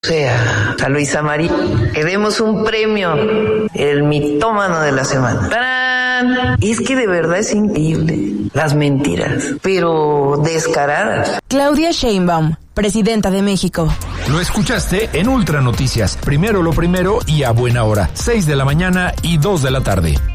A Luisa María, que demos un premio, el mitómano de la semana. ¡Tarán! Es que de verdad es increíble las mentiras, pero descaradas. Claudia Sheinbaum, presidenta de México. Lo escuchaste en Ultra Noticias. Primero lo primero y a buena hora. 6 de la mañana y 2 de la tarde.